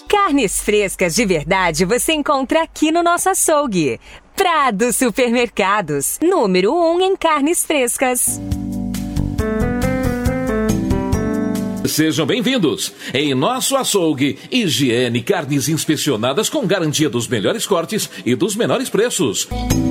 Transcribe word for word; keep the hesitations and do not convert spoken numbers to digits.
Carnes frescas de verdade você encontra aqui no nosso açougue. Prado Supermercados, número um em carnes frescas. Sejam bem-vindos. Em nosso açougue, higiene, carnes inspecionadas com garantia dos melhores cortes e dos menores preços.